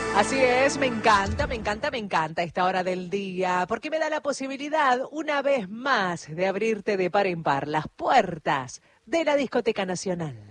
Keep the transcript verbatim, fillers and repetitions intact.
Así es, me encanta, me encanta, me encanta esta hora del día, porque me da la posibilidad, una vez más, de abrirte de par en par las puertas de la Discoteca Nacional.